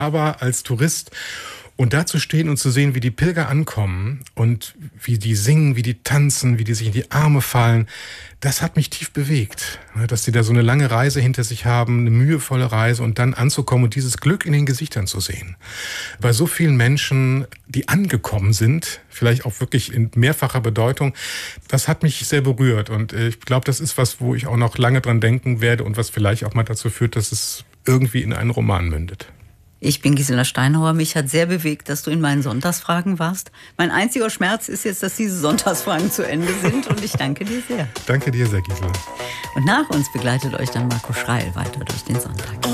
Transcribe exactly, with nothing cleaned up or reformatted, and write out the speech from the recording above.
Aber als Tourist und da zu stehen und zu sehen, wie die Pilger ankommen und wie die singen, wie die tanzen, wie die sich in die Arme fallen, das hat mich tief bewegt. Dass die da so eine lange Reise hinter sich haben, eine mühevolle Reise und dann anzukommen und dieses Glück in den Gesichtern zu sehen. Bei so vielen Menschen, die angekommen sind, vielleicht auch wirklich in mehrfacher Bedeutung, das hat mich sehr berührt. Und ich glaube, das ist was, wo ich auch noch lange dran denken werde und was vielleicht auch mal dazu führt, dass es irgendwie in einen Roman mündet. Ich bin Gisela Steinhauer. Mich hat sehr bewegt, dass du in meinen Sonntagsfragen warst. Mein einziger Schmerz ist jetzt, dass diese Sonntagsfragen zu Ende sind. Und ich danke dir sehr. Danke dir sehr, Gisela. Und nach uns begleitet euch dann Marco Schreil weiter durch den Sonntag.